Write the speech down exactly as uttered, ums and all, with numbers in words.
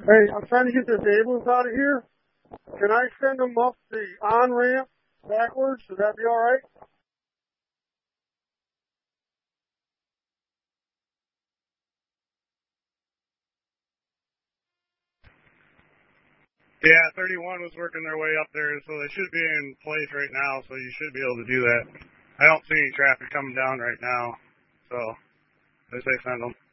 Hey, I'm trying to get this ambulance out of here. Can I send them up the on-ramp backwards? Would that be all right? Yeah, thirty-one was working their way up there, so they should be in place right now, so you should be able to do that. I don't see any traffic coming down right now, so I say send them.